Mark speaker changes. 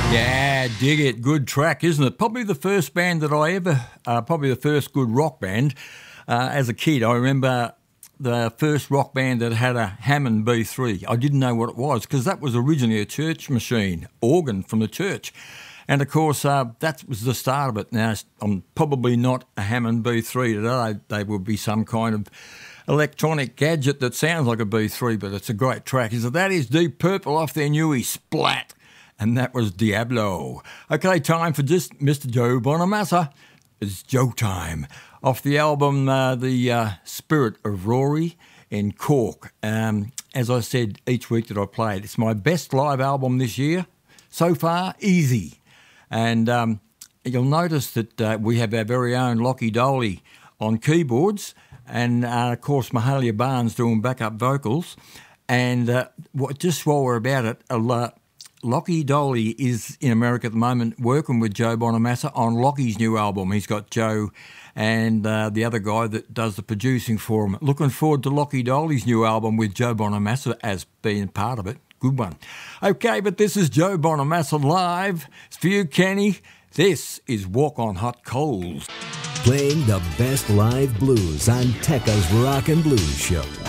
Speaker 1: Yeah, dig it. Good track, isn't it? Probably the first band that I ever, probably the first good rock band. As a kid, I remember the first rock band that had a Hammond B3. I didn't know what it was because that was originally a church machine, organ from the church. And of course, that was the start of it. Now, I'm probably not a Hammond B3 today. They would be some kind of electronic gadget that sounds like a B3, but it's a great track. So that is Deep Purple off their newie Splat. And that was Diablo. Okay, time for just Mr. Joe Bonamassa. It's Joe time. Off the album The Spirit of Rory in Cork. As I said each week that I played, it's my best live album this year. So far, easy. And you'll notice that we have our very own Lockie Doley on keyboards and, of course, Mahalia Barnes doing backup vocals. And just while we're about it, Lockie Doley is in America at the moment working with Joe Bonamassa on Lockie's new album. He's got Joe and the other guy that does the producing for him. Looking forward to Lockie Doley's new album with Joe Bonamassa as being part of it. Good one. Okay, but this is Joe Bonamassa live. It's for you, Kenny. This is Walk on Hot Coals.
Speaker 2: Playing the best live blues on Tekka's Rock and Blues Show.